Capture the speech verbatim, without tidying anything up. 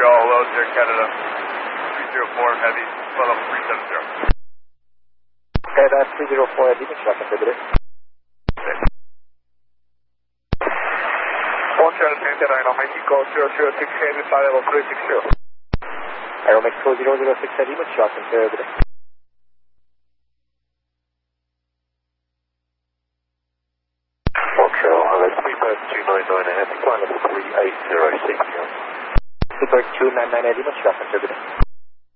Montreal, hello, Air Canada, three zero four Heavy, flight level three seven zero. Canada three zero four Heavy, Montreal, contributor. Montreal, Canada, Aero Mexico zero zero six Heavy, flight level three six zero. Aero Mexico zero zero six Heavy, Montreal, contributor. Montreal, hello, Speedbird two nine nine Heavy, flight level three eight zero six. Speedbird two nine nine Heavy, Montreal, contributor.